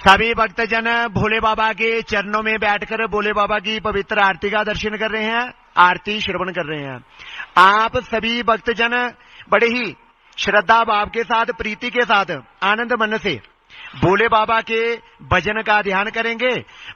सभी भक्तजन भोले बाबा के चरणों में बैठकर भोले बाबा की पवित्र आरती का दर्शन कर रहे हैं, आरती श्रवण कर रहे हैं। आप सभी भक्तजन बड़े ही श्रद्धा भाव के साथ, प्रीति के साथ, आनंद मन से भोले बाबा के भजन का ध्यान करेंगे।